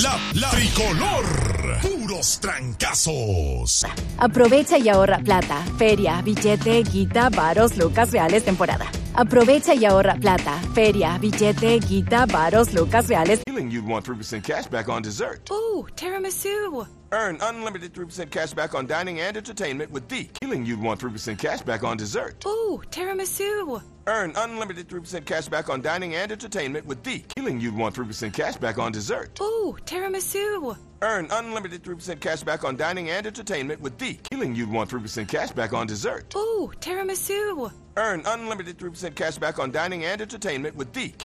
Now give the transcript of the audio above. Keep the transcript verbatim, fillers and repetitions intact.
La, la tricolor, puros trancazos. Aprovecha y ahorra plata, feria, billete, guita, varos, lucas reales, temporada. Aprovecha y ahorra plata, feria, billete, guita, varos, lucas reales. Feeling you'd want three percent cash back on dessert. Ooh, tiramisu. Earn unlimited three percent cash back on dining and entertainment with Deke. Feeling you'd want three percent cash back on dessert. Ooh, tiramisu. Earn unlimited three percent cash back on dining and entertainment with Deke. Feeling you'd want three percent cash back on dessert. Ooh, tiramisu. Earn unlimited three percent cash back on dining and entertainment with Deke. Feeling you'd want three percent cash back on dessert. Ooh, tiramisu. Earn unlimited three percent cash back on dining and entertainment with Deke.